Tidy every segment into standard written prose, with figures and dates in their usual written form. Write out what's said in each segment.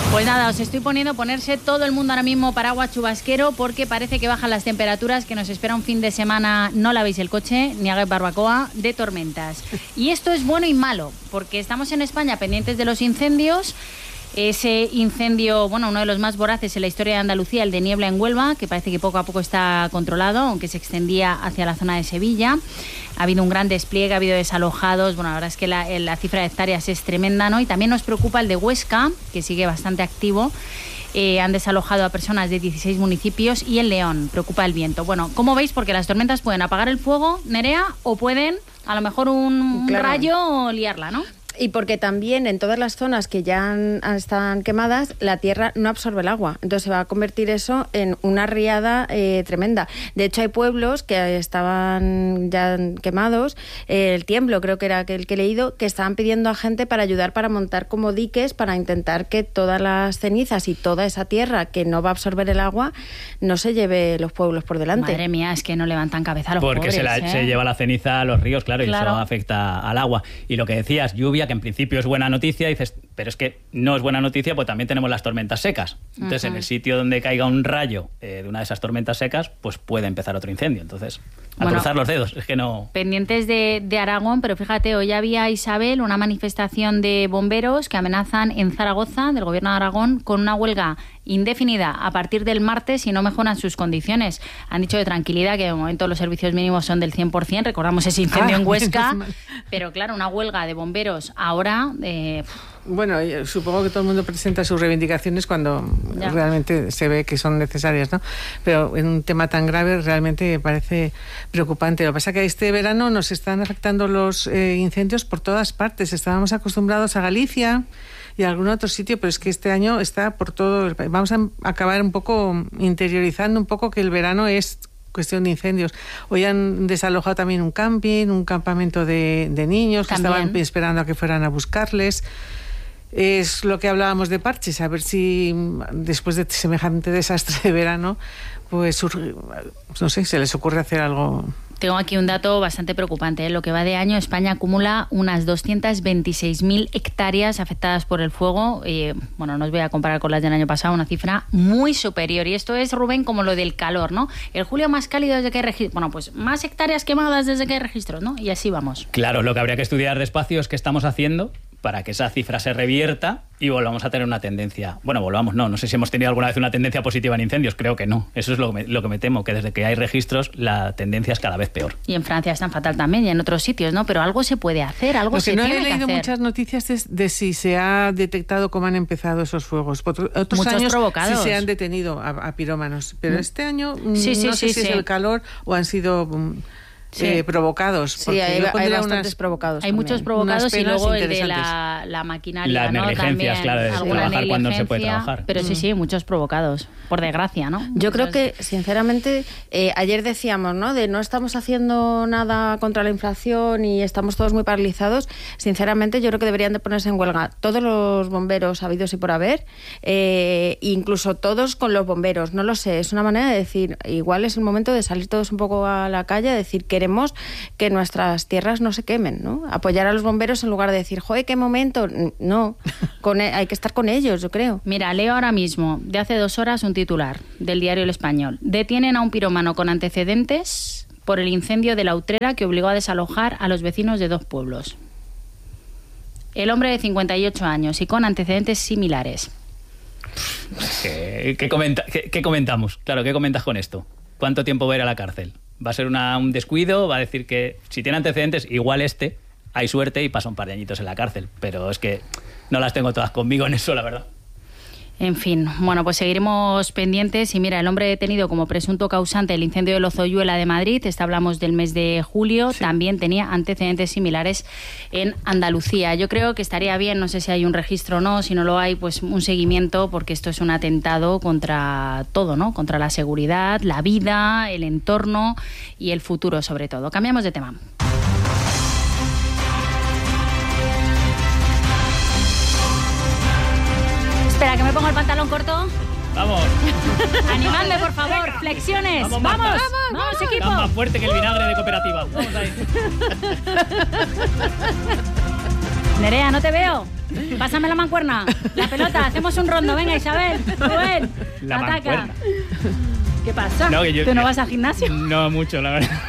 Pues nada, os estoy poniendo ponerse todo el mundo ahora mismo paraguas chubasquero porque parece que bajan las temperaturas, que nos espera un fin de semana, no lavéis el coche ni hagáis barbacoa, de tormentas. Y esto es bueno y malo, porque estamos en España pendientes de los incendios. Ese incendio, bueno, uno de los más voraces en la historia de Andalucía, el de Niebla en Huelva, que parece que poco a poco está controlado, aunque se extendía hacia la zona de Sevilla. Ha habido un gran despliegue, ha habido desalojados. Bueno, la verdad es que la cifra de hectáreas es tremenda, ¿no? Y también nos preocupa el de Huesca, que sigue bastante activo. Han desalojado a personas de 16 municipios y en León preocupa el viento. Bueno, ¿cómo veis? Porque las tormentas pueden apagar el fuego, Nerea, o pueden, a lo mejor, un rayo liarla, ¿no? Y porque también en todas las zonas que ya están quemadas, la tierra no absorbe el agua. Entonces se va a convertir eso en una riada tremenda. De hecho, hay pueblos que estaban ya quemados. El Tiemblo, creo que era el que he leído, que estaban pidiendo a gente para ayudar para montar como diques para intentar que todas las cenizas y toda esa tierra que no va a absorber el agua no se lleve los pueblos por delante. Madre mía, es que no levantan cabeza los pobres. Porque se lleva la ceniza a los ríos, claro, y eso afecta al agua. Y lo que decías, lluvia, que en principio es buena noticia, dices, pero es que no es buena noticia, pues también tenemos las tormentas secas. Entonces, en el sitio donde caiga un rayo de una de esas tormentas secas, pues puede empezar otro incendio. Entonces, cruzar los dedos, es que no... Pendientes de Aragón, pero fíjate, hoy había, Isabel, una manifestación de bomberos que amenazan en Zaragoza, del gobierno de Aragón, con una huelga indefinida a partir del martes si no mejoran sus condiciones. Han dicho de tranquilidad que de momento los servicios mínimos son del 100%, recordamos ese incendio en Huesca, pero claro, una huelga de bomberos ahora... Bueno, supongo que todo el mundo presenta sus reivindicaciones cuando realmente se ve que son necesarias, ¿no? Pero en un tema tan grave realmente me parece preocupante. Lo que pasa es que este verano nos están afectando los incendios por todas partes. Estábamos acostumbrados a Galicia y a algún otro sitio, pero es que este año está por todo. Vamos a acabar un poco interiorizando un poco que el verano es cuestión de incendios. Hoy han desalojado también un campamento de niños que estaban esperando a que fueran a buscarles. Es lo que hablábamos de parches, a ver si después de semejante desastre de verano, pues no sé, se les ocurre hacer algo. Tengo aquí un dato bastante preocupante. En lo que va de año, España acumula unas 226.000 hectáreas afectadas por el fuego. Bueno, no os voy a comparar con las del año pasado, una cifra muy superior. Y esto es, Rubén, como lo del calor, ¿no? El julio más cálido desde que hay registros. Bueno, pues más hectáreas quemadas desde que hay registros, ¿no? Y así vamos. Claro, lo que habría que estudiar despacio es qué estamos haciendo para que esa cifra se revierta y volvamos a tener una tendencia. Bueno, no sé si hemos tenido alguna vez una tendencia positiva en incendios, creo que no. Eso es lo que me temo, que desde que hay registros la tendencia es cada vez peor. Y en Francia es tan fatal también y en otros sitios, ¿no? Pero algo se puede hacer, algo se tiene que hacer. Lo que no he leído muchas noticias es de si se ha detectado cómo han empezado esos fuegos. Otros muchos años provocados. Sí se han detenido a pirómanos, pero este año no sé si es el calor o han sido... provocados. Sí, hay bastantes provocados. Hay muchos provocados y luego el de la maquinaria, las negligencias, ¿no? claro, de trabajar cuando no se puede trabajar. Pero sí, muchos provocados, por desgracia, ¿no? Yo creo que, sinceramente, ayer decíamos, ¿no? De no estamos haciendo nada contra la inflación y estamos todos muy paralizados. Sinceramente, yo creo que deberían de ponerse en huelga todos los bomberos habidos y por haber, incluso todos con los bomberos. No lo sé, es una manera de decir, igual es el momento de salir todos un poco a la calle, decir que queremos que nuestras tierras no se quemen, ¿no? Apoyar a los bomberos en lugar de decir, joder, qué momento. No, hay que estar con ellos, yo creo. Mira, leo ahora mismo, de hace 2 horas, un titular del diario El Español. Detienen a un pirómano con antecedentes por el incendio de la Utrera que obligó a desalojar a los vecinos de 2 pueblos. El hombre de 58 años y con antecedentes similares. ¿Qué comentamos? Claro, ¿qué comentas con esto? ¿Cuánto tiempo va a ir a la cárcel? ¿Va a ser un descuido? ¿Va a decir que si tiene antecedentes, igual hay suerte y pasa un par de añitos en la cárcel? Pero es que no las tengo todas conmigo en eso, la verdad. En fin, bueno, pues seguiremos pendientes. Y mira, el hombre detenido como presunto causante del incendio de Lozoyuela de Madrid, hablamos del mes de julio, también tenía antecedentes similares en Andalucía. Yo creo que estaría bien, no sé si hay un registro o no, si no lo hay, pues un seguimiento, porque esto es un atentado contra todo, ¿no? Contra la seguridad, la vida, el entorno y el futuro sobre todo. Cambiamos de tema. Espera, que me pongo el pantalón corto. ¡Vamos! Animadme, por favor. Flexiones. ¡Vamos! ¡Vamos, equipo! Estás más fuerte que el vinagre de cooperativa. Vamos ahí. Nerea, no te veo. Pásame la mancuerna, la pelota, hacemos un rondo. Venga, Isabel, Rubén, La ataca. mancuerna. ¿Qué pasa? No, ¿Tú no vas al gimnasio? No mucho, la verdad.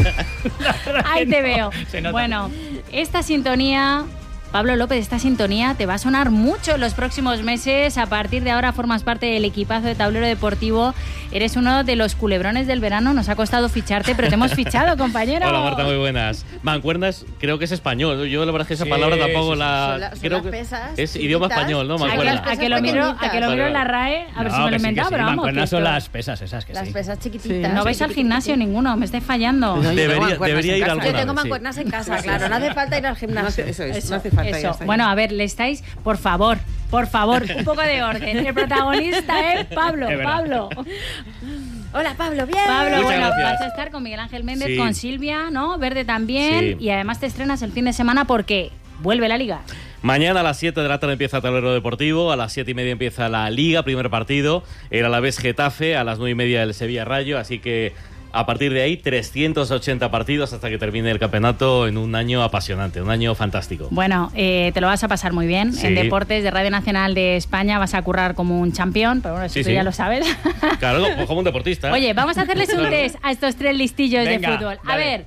Ahí te veo. Se nota. Bueno, esta sintonía, Pablo López, esta sintonía te va a sonar mucho en los próximos meses. A partir de ahora formas parte del equipazo de Tablero Deportivo. Eres uno de los culebrones del verano. Nos ha costado ficharte, pero te hemos fichado, compañero. Hola, Marta, muy buenas. Mancuernas, creo que es español. Yo la verdad es que esa palabra tampoco la... Son creo las que pesas es idioma chiquitas. español, ¿no? Sí, Mancuerna. A que lo miro en la RAE, a ver si me lo he inventado, pero vamos. Mancuernas que son esto- las pesas esas que Las sí. pesas chiquititas. No vais al gimnasio ninguno, me estáis fallando. Pues oye, tengo mancuernas Debería en ir casa. alguna Yo vez, tengo sí. mancuernas en casa, claro. No hace falta ir al gimnasio. Eso es, Eso, no hace falta. eso. ya está. Bueno, a ver, le estáis, por favor, un poco de orden. El protagonista es Pablo. Es verdad. Pablo, Hola, Pablo, bien. Pablo, Muchas bueno, gracias. vas a estar con Miguel Ángel Méndez, Sí. con Silvia, ¿no? Verde también. Sí. Y además te estrenas el fin de semana porque vuelve la Liga. Mañana a las 7 de la tarde empieza Tablero Deportivo, a las 7:30 empieza la Liga, primer partido, el Alavés Getafe, a las 9:30 el Sevilla Rayo, así que a partir de ahí 380 partidos hasta que termine el campeonato en un año apasionante, un año fantástico. Bueno, te lo vas a pasar muy bien. Sí. En Deportes de Radio Nacional de España vas a currar como un campeón, pero bueno, eso Sí, tú sí. ya lo sabes. Claro, pues como un deportista. Oye, vamos a hacerles un Claro. test a estos tres listillos Venga, de fútbol. A dale. ver,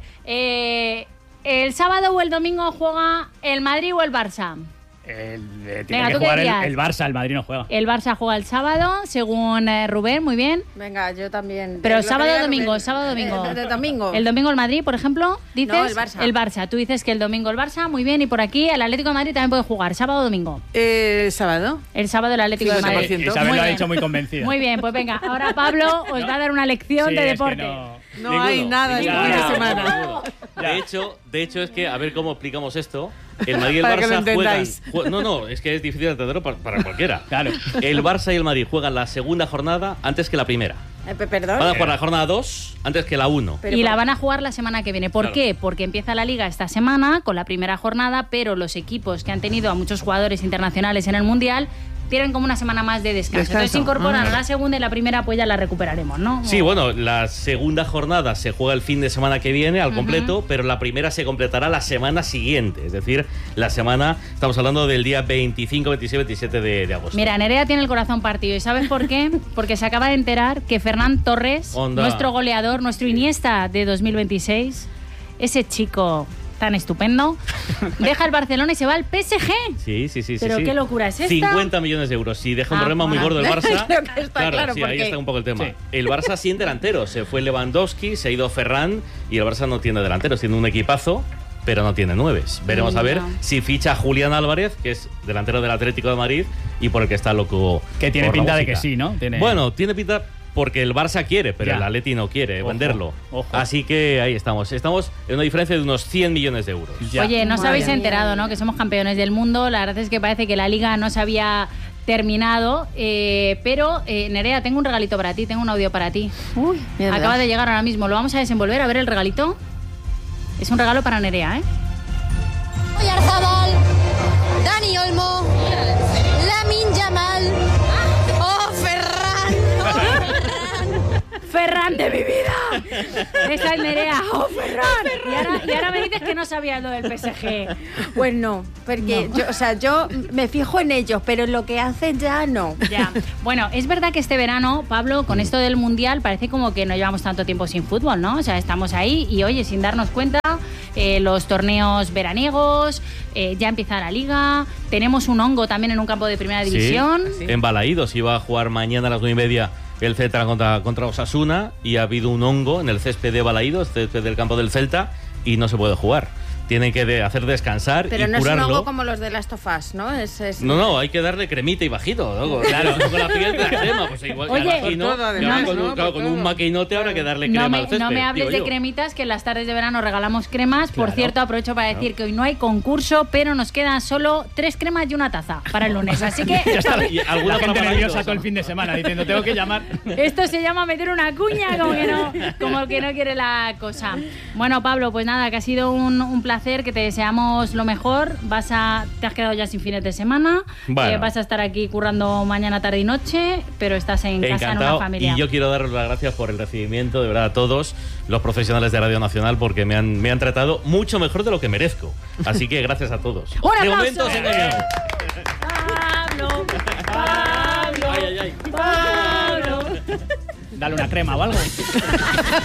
¿el sábado o el domingo juega el Madrid o el Barça? Tiene Venga, que ¿tú qué jugar dirías? el Barça, el Madrid no juega. El Barça juega el sábado, según Rubén, muy bien. Venga, yo también. Pero Lo que sábado diga domingo, Rubén. sábado domingo. De domingo. El domingo el Madrid, por ejemplo, dices. No, el Barça. El Barça. Tú dices que el domingo el Barça, muy bien. Y por aquí el Atlético de Madrid también puede jugar, sábado o domingo. ¿Sábado? El sábado el Atlético de Madrid. 50%. Isabel Muy lo ha bien. dicho muy convencida. Muy bien, pues venga, ahora Pablo os va a dar una lección Sí, de es que deporte. No Ninguno, hay nada este ninguno. fin de Ya. semana. De hecho, es que, a ver cómo explicamos esto. El Madrid y el Para que lo Barça juegan. entendáis. No, es que es difícil de entenderlo para cualquiera. Claro. El Barça y el Madrid juegan la segunda jornada antes que la primera. Perdón. Van a jugar la jornada 2 antes que la 1. Pero Y por- la van a jugar la semana que viene. ¿Por Claro. qué? Porque empieza la liga esta semana con la primera jornada, pero los equipos que han tenido a muchos jugadores internacionales en el Mundial tienen como una semana más de descanso. Descanso. Entonces se incorporan Ah. a la segunda y la primera pues ya la recuperaremos, ¿no? Sí, bueno, la segunda jornada se juega el fin de semana que viene al completo, pero la primera se completará la semana siguiente. Es decir, la semana, estamos hablando del día 25, 26, 27 de agosto. Mira, Nerea tiene el corazón partido. ¿Y sabes por qué? Porque se acaba de enterar que Fernán Torres, Onda. nuestro goleador, nuestro Iniesta de 2026, ese chico tan estupendo, deja el Barcelona y se va al PSG. Sí. ¿Pero sí. qué locura es esta? 50 millones de euros. Si deja un Ah, problema muy bueno. gordo el Barça. Creo que está claro, sí, ahí porque- está un poco el tema. Sí. El Barça sin delantero. Se fue Lewandowski, se ha ido Ferran y el Barça no tiene delanteros. Tiene un equipazo, pero no tiene nueves. Veremos a ver No. si ficha a Julián Álvarez, que es delantero del Atlético de Madrid y por el que está loco. Que tiene por la pinta de música. que sí, ¿no? Tiene- Bueno, tiene pinta porque el Barça quiere, pero Ya. el Atleti no quiere Ojo, venderlo. ojo. Así que ahí estamos. Estamos en una diferencia de unos 100 millones de euros. Ya. Oye, no os Madre habéis mía. enterado, ¿no? Que somos campeones del mundo. La verdad es que parece que la liga no se había terminado. Pero, Nerea, tengo un regalito para ti, tengo un audio para ti. Uy, mierda. Acaba de llegar ahora mismo. Lo vamos a desenvolver. A ver el regalito. Es un regalo para Nerea, ¿eh? Oyarzabal, Dani Olmo, Lamin Yamal, ¡oh, Ferran! ¡Ferran de mi vida! Esa es Nerea. ¡Oh, Ferran! Y ahora me dices que no sabías lo del PSG. Pues no, porque yo me fijo en ellos, pero en lo que hacen ya no. Ya. Bueno, es verdad que este verano, Pablo, con esto del Mundial, parece como que no llevamos tanto tiempo sin fútbol, ¿no? O sea, estamos ahí y, oye, sin darnos cuenta, los torneos veraniegos, ya empieza la Liga, tenemos un hongo también en un campo de primera división. Sí. En Balaídos iba a jugar mañana a las 9:30 el Celta contra Osasuna y ha habido un hongo en el césped de Balaídos, césped del campo del Celta, y no se puede jugar. Tienen que hacer descansar Pero y no es un curarlo. hongo como los de Last of Us, ¿no? No, hay que darle cremita y bajito. ¿No? Claro, con la piel de la crema. Pues igual Oye, que al maquino, por todo, además, claro, con, ¿no? un, claro, Por con un todo. maquinote habrá que darle crema al césped. No me hables digo de yo. cremitas, que en las tardes de verano regalamos cremas. Por Claro. cierto, aprovecho para decir que hoy no hay concurso, pero nos quedan solo 3 cremas y una taza para el lunes. Así que Ya está. Y alguna La gente para nerviosa Balaídos. todo el fin de semana diciendo tengo que llamar. esto se llama meter una cuña, como que no quiere la cosa. Bueno, Pablo, pues nada, que ha sido un placer. placer, que te deseamos lo mejor. Te has quedado ya sin fines de semana, bueno. Vas a estar aquí currando mañana, tarde y noche, pero estás en casa en una familia. Y yo quiero daros las gracias por el recibimiento, de verdad, a todos los profesionales de Radio Nacional, porque me han tratado mucho mejor de lo que merezco. Así que gracias a todos. ¡Un De aplauso! momento os he engañado. Pablo. Ay, ay, ay. Pablo. Dale una crema o algo.